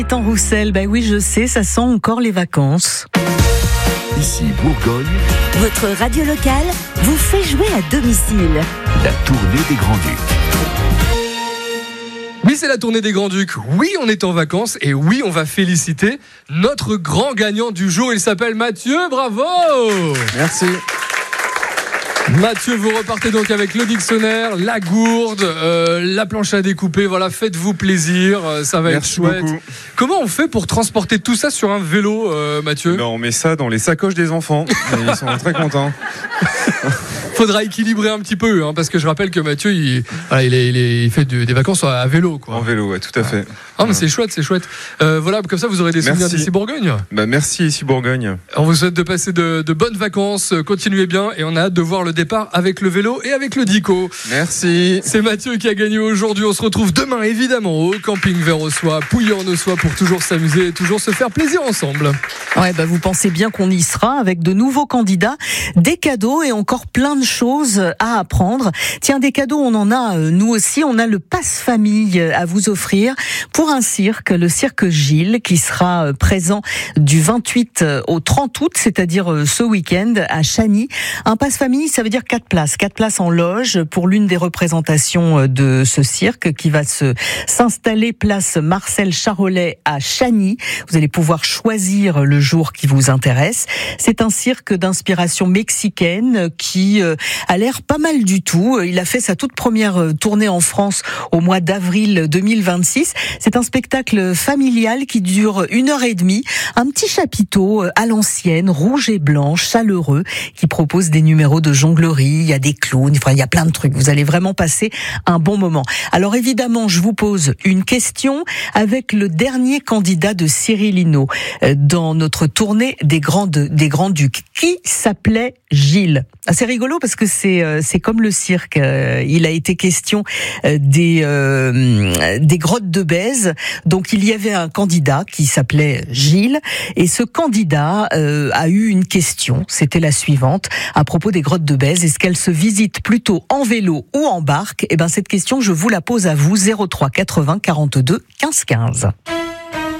En Roussel, oui je sais, ça sent encore les vacances. Ici Bourgogne, votre radio locale vous fait jouer à domicile. la tournée des Grands-Ducs. Oui, c'est la tournée des Grands-Ducs. Oui, on est en vacances. Et oui, on va féliciter notre grand gagnant du jour. Il s'appelle Mathieu. Bravo! Merci. Mathieu, vous repartez donc avec le dictionnaire, la gourde, la planche à découper. Voilà, faites-vous plaisir. Ça va être chouette. Beaucoup. Comment on fait pour transporter tout ça sur un vélo, Mathieu? On met ça dans les sacoches des enfants. Et ils sont très contents. Faudra équilibrer un petit peu, parce que je rappelle que Mathieu, il fait des vacances à vélo, quoi. En vélo, ouais, tout à fait. Ah, mais c'est chouette. Voilà, comme ça, vous aurez des souvenirs Merci. d'ici Bourgogne. Merci ici Bourgogne. On vous souhaite de passer de bonnes vacances. Continuez bien et on a hâte de voir le départ avec le vélo et avec le dico. Merci. C'est Mathieu qui a gagné aujourd'hui. On se retrouve demain, évidemment, au camping Vert-aux-Soies, Pouilly-en-Ossois, pour toujours s'amuser et toujours se faire plaisir ensemble. Ouais, vous pensez bien qu'on y sera avec de nouveaux candidats, des cadeaux et encore plein de choses à apprendre. Tiens, des cadeaux, on en a nous aussi. On a le passe famille à vous offrir pour un cirque, le cirque Gilles, qui sera présent du 28 au 30 août, c'est-à-dire ce week-end à Chagny. Un passe famille, ça veut dire 4 places en loge pour l'une des représentations de ce cirque qui va s'installer place Marcel Charolais à Chagny. Vous allez pouvoir choisir le jour qui vous intéresse. C'est un cirque d'inspiration mexicaine qui a l'air pas mal du tout. Il a fait sa toute première tournée en France au mois d'avril 2026. C'est un spectacle familial qui dure 1h30. Un petit chapiteau à l'ancienne, rouge et blanc, chaleureux, qui propose des numéros de jonglerie. Il y a des clowns, il y a plein de trucs. Vous allez vraiment passer un bon moment. Alors évidemment, je vous pose une question avec le dernier candidat de Cyril Hinault dans notre tournée des Grands-Ducs, qui s'appelait Gilles. C'est rigolo parce que c'est comme le cirque. Il a été question des grottes de Bèze. Donc il y avait un candidat qui s'appelait Gilles et ce candidat a eu une question. C'était la suivante à propos des grottes de Bèze. Est-ce qu'elles se visitent plutôt en vélo ou en barque? Cette question, je vous la pose à vous. 03 80 42 15 15.